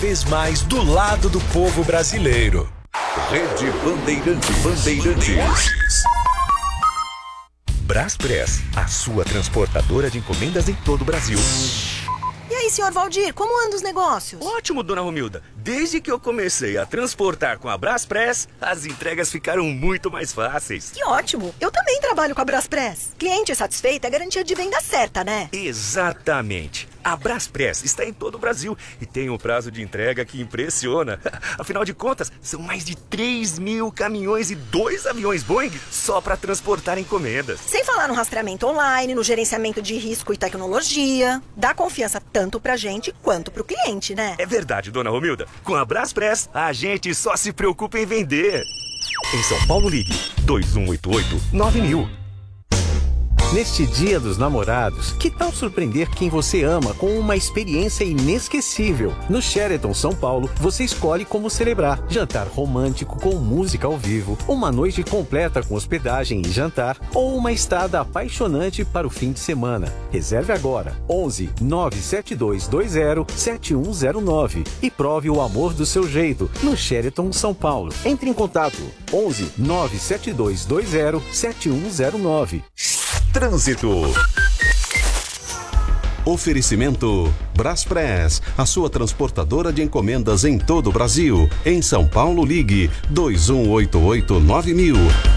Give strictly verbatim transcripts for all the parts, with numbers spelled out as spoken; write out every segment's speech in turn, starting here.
vez mais do lado do povo brasileiro. Rede Bandeirantes. Bandeirantes. Braspress, a sua transportadora de encomendas em todo o Brasil. E aí, senhor Valdir, como andam os negócios? Ótimo, dona Romilda. Desde que eu comecei a transportar com a Braspress, as entregas ficaram muito mais fáceis. Que ótimo! Eu também trabalho com a Braspress. Cliente satisfeito é garantia de venda certa, né? Exatamente. A Braspress está em todo o Brasil e tem um prazo de entrega que impressiona. Afinal de contas, são mais de três mil caminhões e dois aviões Boeing só para transportar encomendas. Sem falar no rastreamento online, no gerenciamento de risco e tecnologia. Dá confiança tanto pra gente quanto pro cliente, né? É verdade, dona Romilda. Com a Braspress, a gente só se preocupa em vender. Em São Paulo, ligue dois um oito oito nove mil. Neste Dia dos Namorados, que tal surpreender quem você ama com uma experiência inesquecível? No Sheraton São Paulo, você escolhe como celebrar. Jantar romântico com música ao vivo, uma noite completa com hospedagem e jantar, ou uma estada apaixonante para o fim de semana. Reserve agora, onze nove sete dois dois zero sete um zero nove e prove o amor do seu jeito no Sheraton São Paulo. Entre em contato, onze nove sete dois dois zero sete um zero nove. Trânsito. Oferecimento Braspress, a sua transportadora de encomendas em todo o Brasil. Em São Paulo, ligue dois um oito oito nove mil.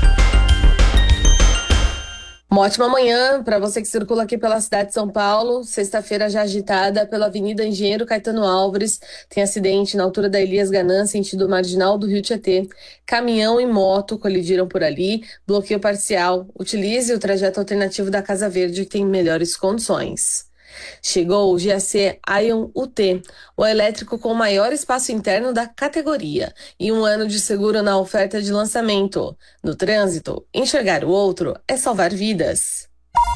Uma ótima manhã para você que circula aqui pela cidade de São Paulo. Sexta-feira já agitada pela Avenida Engenheiro Caetano Álvares. Tem acidente na altura da Elias Ganan, sentido marginal do Rio Tietê. Caminhão e moto colidiram por ali. Bloqueio parcial. Utilize o trajeto alternativo da Casa Verde, que tem melhores condições. Chegou o G A C Ion U T, o elétrico com maior espaço interno da categoria e um ano de seguro na oferta de lançamento. No trânsito, enxergar o outro é salvar vidas.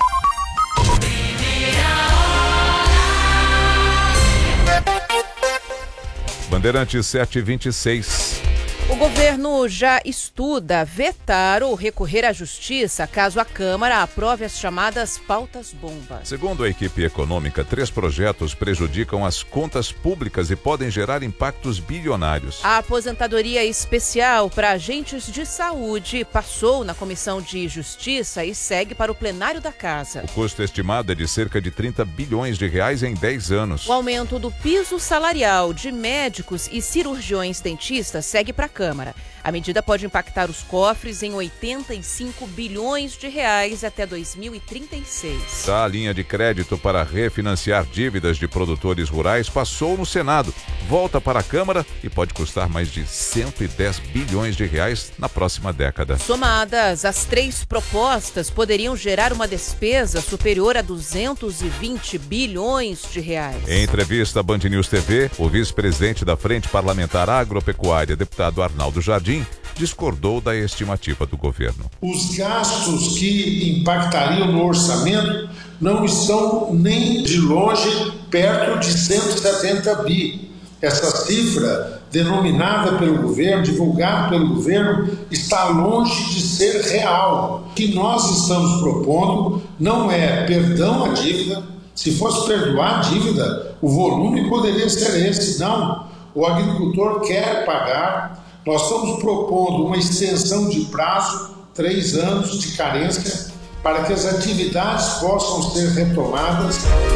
Bandeirantes sete e vinte e seis. O governo já estuda vetar ou recorrer à justiça caso a Câmara aprove as chamadas pautas-bomba. Segundo a equipe econômica, três projetos prejudicam as contas públicas e podem gerar impactos bilionários. A aposentadoria especial para agentes de saúde passou na Comissão de Justiça e segue para o plenário da Casa. O custo estimado é de cerca de trinta bilhões de reais em dez anos. O aumento do piso salarial de médicos e cirurgiões dentistas segue para a Câmara. A medida pode impactar os cofres em oitenta e cinco bilhões de reais até dois mil e trinta e seis. A linha de crédito para refinanciar dívidas de produtores rurais passou no Senado, volta para a Câmara e pode custar mais de cento e dez bilhões de reais na próxima década. Somadas, as três propostas poderiam gerar uma despesa superior a duzentos e vinte bilhões de reais. Em entrevista à Band News T V, o vice-presidente da Frente Parlamentar Agropecuária, deputado Arnaldo Jardim, discordou da estimativa do governo. Os gastos que impactariam no orçamento não estão nem de longe perto de cento e setenta bi. Essa cifra, denominada pelo governo, divulgada pelo governo, está longe de ser real. O que nós estamos propondo não é perdão à dívida. Se fosse perdoar a dívida, o volume poderia ser esse. Não, o agricultor quer pagar. Nós estamos propondo uma extensão de prazo, três anos de carência, para que as atividades possam ser retomadas.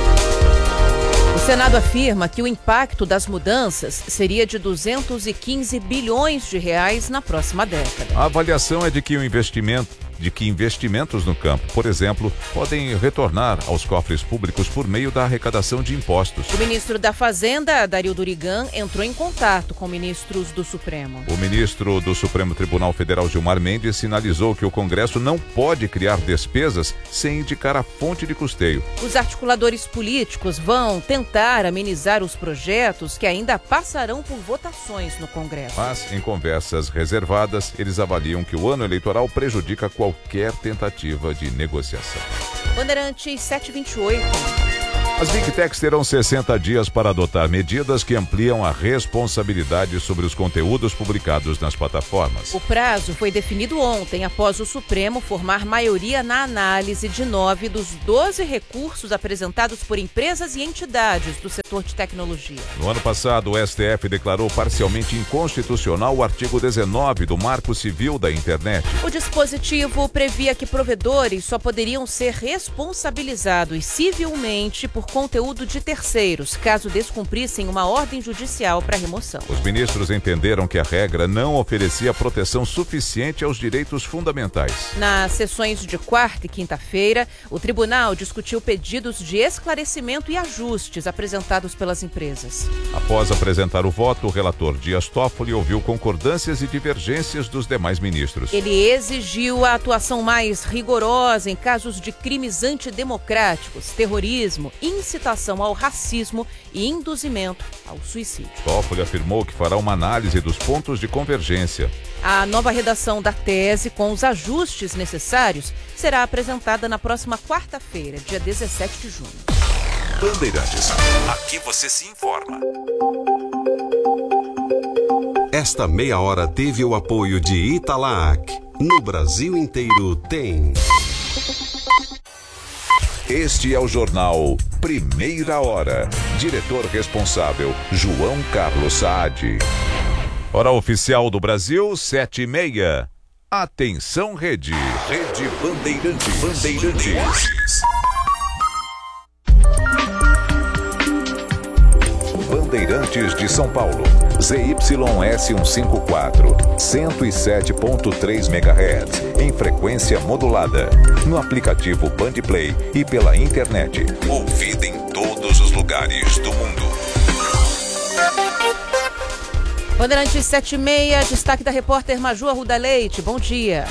O Senado afirma que o impacto das mudanças seria de duzentos e quinze bilhões de reais na próxima década. A avaliação é de que o investimento de que investimentos no campo, por exemplo, podem retornar aos cofres públicos por meio da arrecadação de impostos. O ministro da Fazenda, Dario Durigan, entrou em contato com ministros do Supremo. O ministro do Supremo Tribunal Federal, Gilmar Mendes, sinalizou que o Congresso não pode criar despesas sem indicar a fonte de custeio. Os articuladores políticos vão tentar amenizar os projetos que ainda passarão por votações no Congresso. Mas, em conversas reservadas, eles avaliam que o ano eleitoral prejudica qualquer qualquer tentativa de negociação. Bandeirantes sete e vinte e oito. As Big Techs terão sessenta dias para adotar medidas que ampliam a responsabilidade sobre os conteúdos publicados nas plataformas. O prazo foi definido ontem, após o Supremo formar maioria na análise de nove dos doze recursos apresentados por empresas e entidades do setor de tecnologia. No ano passado, o S T F declarou parcialmente inconstitucional o artigo dezenove do Marco Civil da Internet. O dispositivo previa que provedores só poderiam ser responsabilizados civilmente por conteúdo de terceiros, caso descumprissem uma ordem judicial para remoção. Os ministros entenderam que a regra não oferecia proteção suficiente aos direitos fundamentais. Nas sessões de quarta e quinta-feira, o tribunal discutiu pedidos de esclarecimento e ajustes apresentados pelas empresas. Após apresentar o voto, o relator Dias Toffoli ouviu concordâncias e divergências dos demais ministros. Ele exigiu a atuação mais rigorosa em casos de crimes antidemocráticos, terrorismo, incitação ao racismo e induzimento ao suicídio. Toffoli afirmou que fará uma análise dos pontos de convergência. A nova redação da tese, com os ajustes necessários, será apresentada na próxima quarta-feira, dia dezessete de junho. Bandeirantes. Aqui você se informa. Esta meia hora teve o apoio de Italac. No Brasil inteiro tem. Este é o jornal Primeira Hora. Diretor responsável, João Carlos Saad. Hora oficial do Brasil, sete e meia. Atenção, Rede. Rede Bandeirantes. Bandeirantes. Bandeirantes de São Paulo. Z Y S cento e cinquenta e quatro, cento e sete ponto três megahertz, em frequência modulada. No aplicativo Bandplay e pela internet. Ouvida em todos os lugares do mundo. Bandeirantes sete e meia, destaque da repórter Maju Arruda Leite. Bom dia.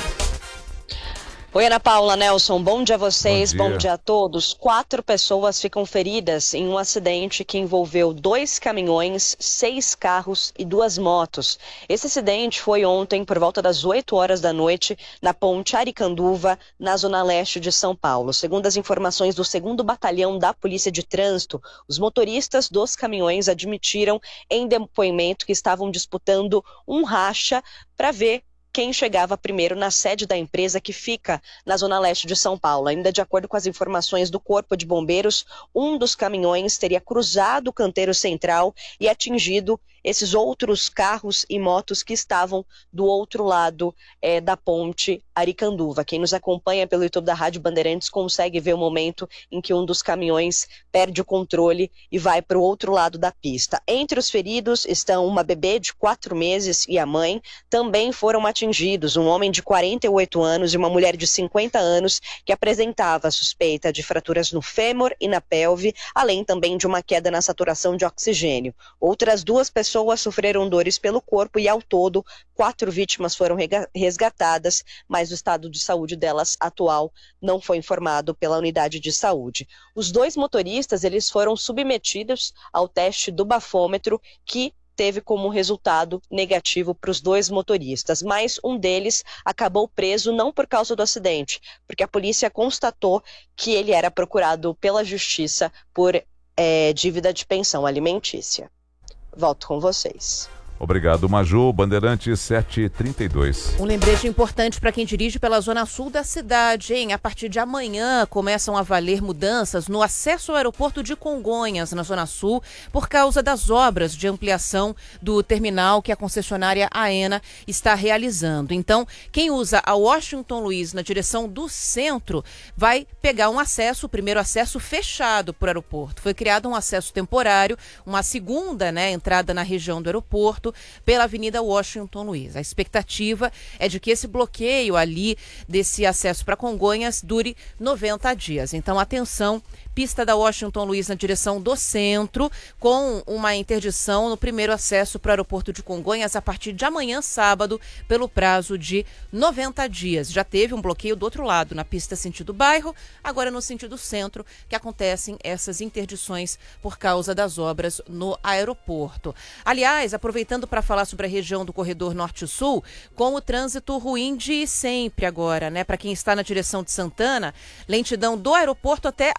Oi, Ana Paula, Nelson, bom dia a vocês, bom dia. bom dia a todos. Quatro pessoas ficam feridas em um acidente que envolveu dois caminhões, seis carros e duas motos. Esse acidente foi ontem por volta das oito horas da noite na ponte Aricanduva, na zona leste de São Paulo. Segundo as informações do segundo Batalhão da Polícia de Trânsito, os motoristas dos caminhões admitiram em depoimento que estavam disputando um racha para ver quem chegava primeiro na sede da empresa que fica na zona leste de São Paulo. Ainda de acordo com as informações do Corpo de Bombeiros, um dos caminhões teria cruzado o canteiro central e atingido esses outros carros e motos que estavam do outro lado é, da ponte Aricanduva. Quem nos acompanha pelo YouTube da Rádio Bandeirantes consegue ver o momento em que um dos caminhões perde o controle e vai para o outro lado da pista. Entre os feridos estão uma bebê de quatro meses e a mãe. Também foram atingidos um homem de quarenta e oito anos e uma mulher de cinquenta anos que apresentava suspeita de fraturas no fêmur e na pelve, além também de uma queda na saturação de oxigênio. Outras duas pessoas Pessoas sofreram dores pelo corpo e, ao todo, quatro vítimas foram resgatadas, mas o estado de saúde delas atual não foi informado pela unidade de saúde. Os dois motoristas eles foram submetidos ao teste do bafômetro, que teve como resultado negativo para os dois motoristas, mas um deles acabou preso não por causa do acidente, porque a polícia constatou que ele era procurado pela justiça por é, dívida de pensão alimentícia. Volto com vocês. Obrigado, Maju. Bandeirantes sete e trinta e dois. Um lembrete importante para quem dirige pela zona sul da cidade, hein? A partir de amanhã começam a valer mudanças no acesso ao aeroporto de Congonhas, na zona sul, por causa das obras de ampliação do terminal que a concessionária AENA está realizando. Então, quem usa a Washington Luiz na direção do centro vai pegar um acesso, o primeiro acesso fechado para o aeroporto. Foi criado um acesso temporário, uma segunda, né, entrada na região do aeroporto, pela Avenida Washington Luiz. A expectativa é de que esse bloqueio ali desse acesso para Congonhas dure noventa dias. Então, atenção, pista da Washington Luiz na direção do centro, com uma interdição no primeiro acesso para o aeroporto de Congonhas a partir de amanhã, sábado, pelo prazo de noventa dias. Já teve um bloqueio do outro lado, na pista sentido bairro, agora no sentido centro, que acontecem essas interdições por causa das obras no aeroporto. Aliás, aproveitando para falar sobre a região do corredor norte-sul, com o trânsito ruim de sempre agora, né? Para quem está na direção de Santana, lentidão do aeroporto até a altura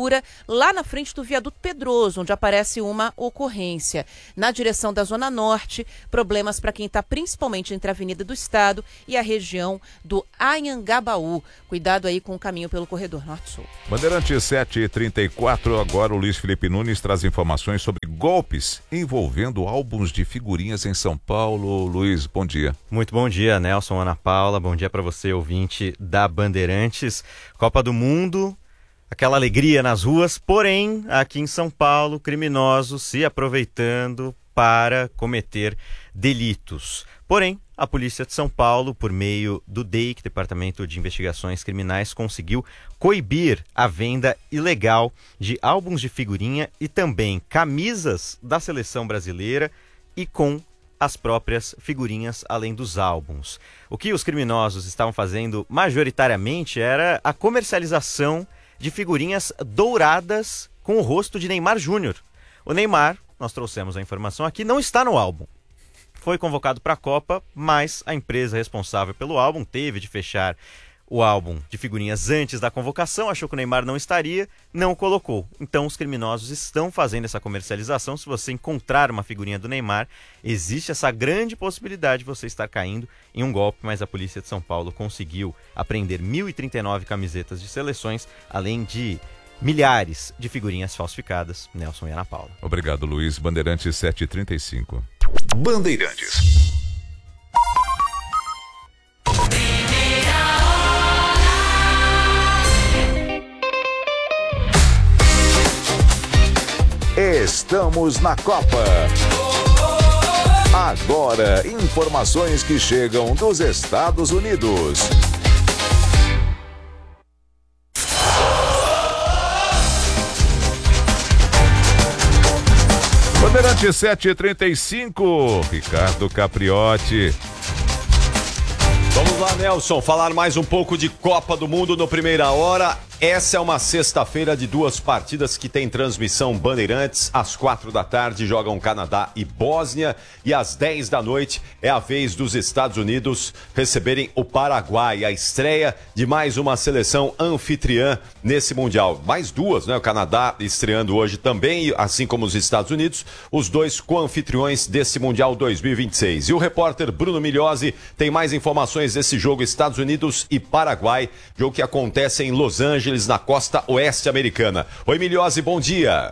altura, lá na frente do viaduto Pedroso, onde aparece uma ocorrência. Na direção da Zona Norte, problemas para quem está principalmente entre a Avenida do Estado e a região do Anhangabaú. Cuidado aí com o caminho pelo corredor Norte-Sul. Bandeirante sete e trinta e quatro, agora o Luiz Felipe Nunes traz informações sobre golpes envolvendo álbuns de figurinhas em São Paulo. Luiz, bom dia. Muito bom dia, Nelson, Ana Paula, bom dia para você, ouvinte da Bandeirantes. Copa do Mundo, aquela alegria nas ruas, porém, aqui em São Paulo, criminosos se aproveitando para cometer delitos. Porém, a Polícia de São Paulo, por meio do D E I C, Departamento de Investigações Criminais, conseguiu coibir a venda ilegal de álbuns de figurinha e também camisas da seleção brasileira e com as próprias figurinhas, além dos álbuns. O que os criminosos estavam fazendo majoritariamente era a comercialização de figurinhas douradas com o rosto de Neymar Júnior. O Neymar, nós trouxemos a informação aqui, não está no álbum. Foi convocado para a Copa, mas a empresa responsável pelo álbum teve de fechar o álbum de figurinhas antes da convocação, achou que o Neymar não estaria, não colocou. Então os criminosos estão fazendo essa comercialização. Se você encontrar uma figurinha do Neymar, existe essa grande possibilidade de você estar caindo em um golpe, mas a Polícia de São Paulo conseguiu apreender mil e trinta e nove camisetas de seleções, além de milhares de figurinhas falsificadas. Nelson e Ana Paula. Obrigado, Luiz. Bandeirantes sete e trinta e cinco. Bandeirantes. Estamos na Copa. Agora, informações que chegam dos Estados Unidos. Bandeirante sete e trinta e cinco, Ricardo Capriotti. Vamos lá, Nelson, falar mais um pouco de Copa do Mundo no Primeira Hora. Essa é uma sexta-feira de duas partidas que tem transmissão Bandeirantes. Às quatro da tarde jogam Canadá e Bósnia. E às dez da noite é a vez dos Estados Unidos receberem o Paraguai. A estreia de mais uma seleção anfitriã nesse Mundial. Mais duas, né? O Canadá estreando hoje também, assim como os Estados Unidos. Os dois co-anfitriões desse Mundial dois mil e vinte e seis. E o repórter Bruno Migliosi tem mais informações desse jogo Estados Unidos e Paraguai. Jogo que acontece em Los Angeles, na costa oeste americana. Oi, Migliosi, bom dia.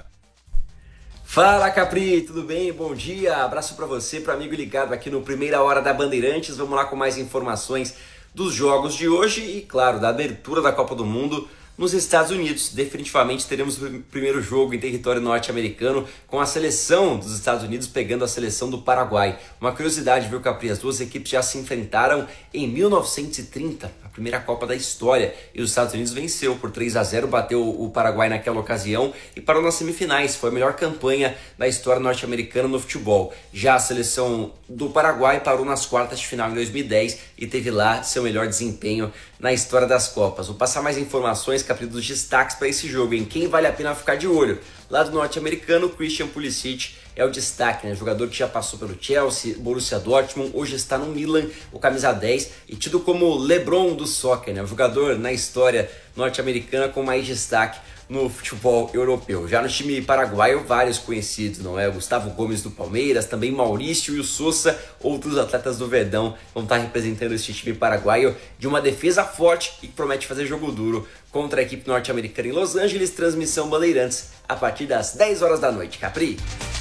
Fala, Capri, tudo bem? Bom dia, abraço para você, para amigo ligado aqui no Primeira Hora da Bandeirantes. Vamos lá com mais informações dos jogos de hoje e, claro, da abertura da Copa do Mundo nos Estados Unidos. Definitivamente teremos o primeiro jogo em território norte-americano com a seleção dos Estados Unidos pegando a seleção do Paraguai. Uma curiosidade, viu, Capri? As duas equipes já se enfrentaram em mil novecentos e trinta, a primeira Copa da história, e os Estados Unidos venceu por três a zero, bateu o Paraguai naquela ocasião e parou nas semifinais. Foi a melhor campanha da história norte-americana no futebol. Já a seleção do Paraguai parou nas quartas de final em dois mil e dez e teve lá seu melhor desempenho na história das Copas. Vou passar mais informações, Capri, dos destaques para esse jogo, em quem vale a pena ficar de olho. Lá do norte-americano, Christian Pulisic é o destaque, né? Jogador que já passou pelo Chelsea, Borussia Dortmund, hoje está no Milan, o camisa dez, e tido como LeBron do soccer, né? O jogador na história norte-americana com mais destaque no futebol europeu. Já no time paraguaio, vários conhecidos, não é? O Gustavo Gomes do Palmeiras, também Maurício e o Sousa, outros atletas do Verdão vão estar representando este time paraguaio de uma defesa forte e que promete fazer jogo duro contra a equipe norte-americana em Los Angeles. Transmissão Bandeirantes a partir das dez horas da noite. Capri?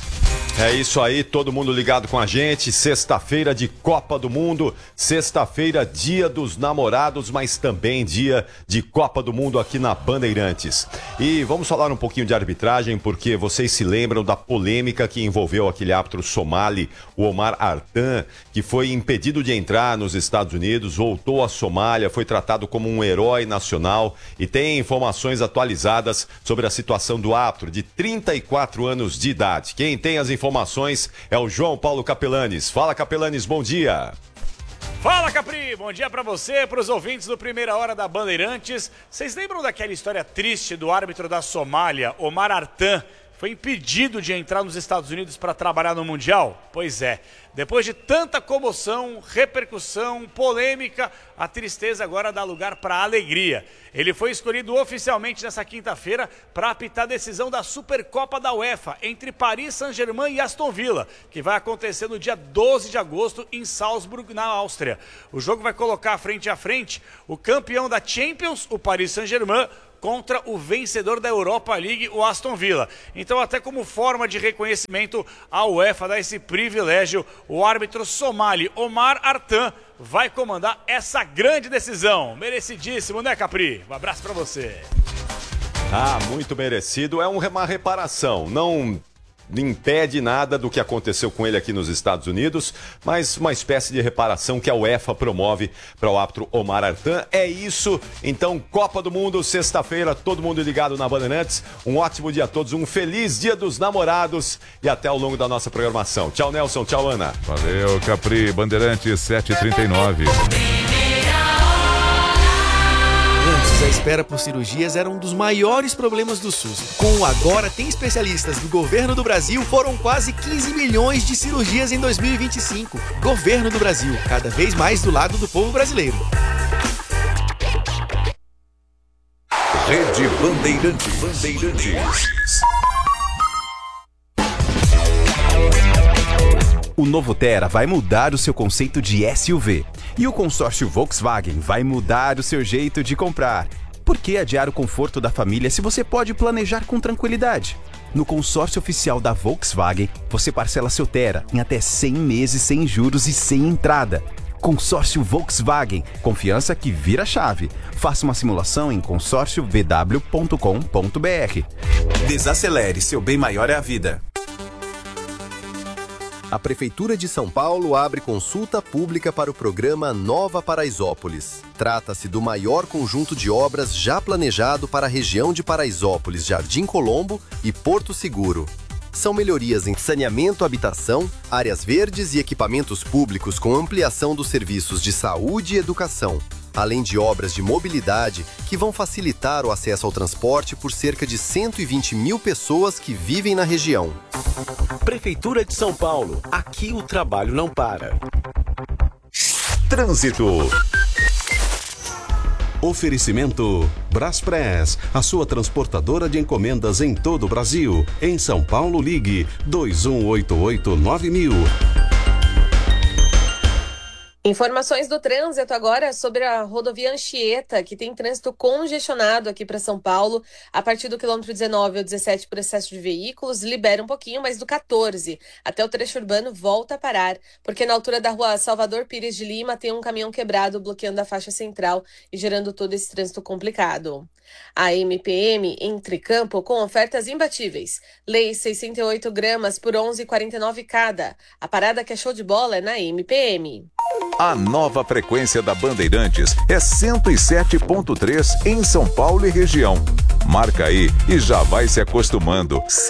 É isso aí, todo mundo ligado com a gente. Sexta-feira de Copa do Mundo, sexta-feira dia dos namorados, mas também dia de Copa do Mundo aqui na Bandeirantes. E vamos falar um pouquinho de arbitragem, porque vocês se lembram da polêmica que envolveu aquele árbitro somali, o Omar Artan, que foi impedido de entrar nos Estados Unidos, voltou à Somália, foi tratado como um herói nacional e tem informações atualizadas sobre a situação do árbitro de trinta e quatro anos de idade. Quem tem as informações Informações é o João Paulo Capelanes. Fala, Capelanes, bom dia. Fala, Capri, bom dia pra você, pros ouvintes do Primeira Hora da Bandeirantes. Vocês lembram daquela história triste do árbitro da Somália, Omar Artan? foi impedido de entrar nos Estados Unidos para trabalhar no Mundial? Pois é, depois de tanta comoção, repercussão, polêmica, a tristeza agora dá lugar para a alegria. Ele foi escolhido oficialmente nessa quinta-feira para apitar a decisão da Supercopa da UEFA entre Paris Saint-Germain e Aston Villa, que vai acontecer no dia doze de agosto em Salzburg, na Áustria. O jogo vai colocar frente a frente o campeão da Champions, o Paris Saint-Germain, contra o vencedor da Europa League, o Aston Villa. Então, até como forma de reconhecimento, a UEFA dá esse privilégio. O árbitro somali Omar Artan vai comandar essa grande decisão. Merecidíssimo, né, Capri? Um abraço pra você. Ah, muito merecido. É uma reparação. Não impede nada do que aconteceu com ele aqui nos Estados Unidos, mas uma espécie de reparação que a UEFA promove para o árbitro Omar Artan. É isso. Então, Copa do Mundo, sexta-feira, todo mundo ligado na Bandeirantes. Um ótimo dia a todos, um feliz Dia dos Namorados e até ao longo da nossa programação. Tchau, Nelson. Tchau, Ana. Valeu, Capri. Bandeirantes sete e trinta e nove. Antes, a espera por cirurgias era um dos maiores problemas do SUS. Com o Agora Tem Especialistas do Governo do Brasil, foram quase quinze milhões de cirurgias em dois mil e vinte e cinco. Governo do Brasil, cada vez mais do lado do povo brasileiro. Rede Bandeirantes. Bandeirantes. O novo Tera vai mudar o seu conceito de S U V. E o consórcio Volkswagen vai mudar o seu jeito de comprar. Por que adiar o conforto da família se você pode planejar com tranquilidade? No consórcio oficial da Volkswagen, você parcela seu Tera em até cem meses sem juros e sem entrada. Consórcio Volkswagen, confiança que vira chave. Faça uma simulação em consórcio v w ponto com ponto b r. Desacelere, seu bem maior é a vida. A Prefeitura de São Paulo abre consulta pública para o programa Nova Paraisópolis. Trata-se do maior conjunto de obras já planejado para a região de Paraisópolis, Jardim Colombo e Porto Seguro. São melhorias em saneamento, habitação, áreas verdes e equipamentos públicos com ampliação dos serviços de saúde e educação, além de obras de mobilidade que vão facilitar o acesso ao transporte por cerca de cento e vinte mil pessoas que vivem na região. Prefeitura de São Paulo. Aqui o trabalho não para. Trânsito. Oferecimento Braspress, a sua transportadora de encomendas em todo o Brasil. Em São Paulo, ligue dois um oito oito nove mil. Informações do trânsito agora sobre a rodovia Anchieta, que tem trânsito congestionado aqui para São Paulo, a partir do quilômetro dezenove ao dezessete por excesso de veículos, libera um pouquinho, mas do quatorze até o trecho urbano volta a parar, porque na altura da rua Salvador Pires de Lima tem um caminhão quebrado bloqueando a faixa central e gerando todo esse trânsito complicado. A M P M entre campo com ofertas imbatíveis. Leite sessenta e oito gramas por onze reais e quarenta e nove cada. A parada que é show de bola é na M P M. A nova frequência da Bandeirantes é cento e sete ponto três em São Paulo e região. Marca aí e já vai se acostumando.